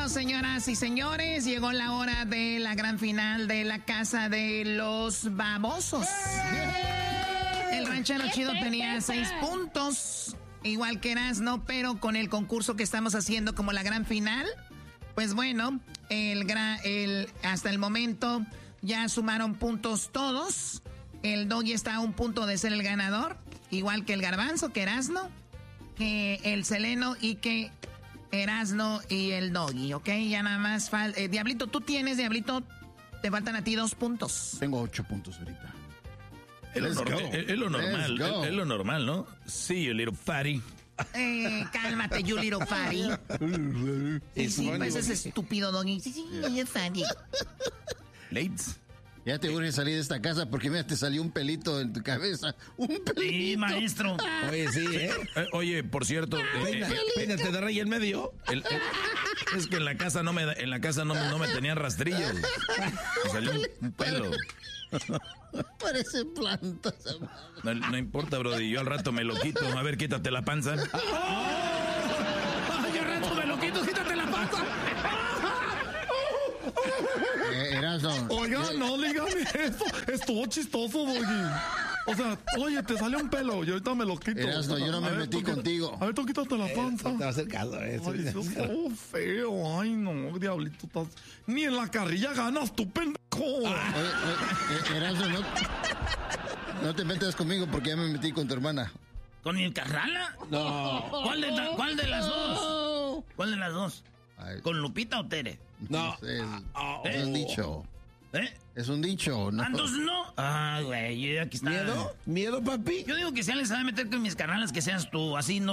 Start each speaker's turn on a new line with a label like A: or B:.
A: Bueno, señoras y señores, llegó la hora de la gran final de la Casa de los Babosos. El ranchero chido tenía 6 puntos, igual que Erasno, pero con el concurso que estamos haciendo como la gran final, pues bueno, hasta el momento ya sumaron puntos todos. El Doggy está a un punto de ser el ganador, igual que el Garbanzo, que Erasno, que el Seleno y que Erasno y el Doggy, ¿ok? Ya nada más falta... Diablito, tú tienes, Diablito, te faltan a ti 2 puntos.
B: Tengo 8 puntos ahorita.
C: Es lo normal, ¿no? Sí, you little fatty.
A: Cálmate, you little fatty. Sí, pues es estúpido, Doggy. Sí, es fatty.
C: Late.
B: Ya te urge salir de esta casa porque mira, te salió un pelito en tu cabeza. ¡Un pelito!
D: Sí, maestro.
C: Oye, sí, oye, por cierto,
D: peínate de rey en medio.
C: Es que en la casa no me tenían rastrillos. Me salió un pelo.
B: Parece planta.
C: No importa, brody, yo al rato me lo quito. A ver, quítate la panza.
D: Yo al rato me lo quito, quítate la panza.
B: Erasno.
E: Oiga, no digan eso. Estuvo chistoso, Doggy. O sea, oye, te salió un pelo y ahorita me lo quito.
B: Erasno, yo no me metí contigo.
E: A ver, tú quítate la panza.
D: No te va a hacer caso a eso.
E: Ay, eso es todo feo. Ay, no, diablito. Ni en la carrilla ganas, tú, pendejo.
B: Erasno, no te metas conmigo porque ya me metí con tu hermana.
D: ¿Con el Carrala?
B: No.
D: ¿Cuál de las dos? ¿Cuál de las dos?
B: Ay.
D: ¿Con Lupita o Tere?
B: No. Es un dicho. Es un dicho, ¿no?
D: ¿Entonces no? Ah, güey, aquí está.
F: ¿Miedo, papi?
D: Yo digo que si alguien se va a meter con mis carnalas, que seas tú. Así no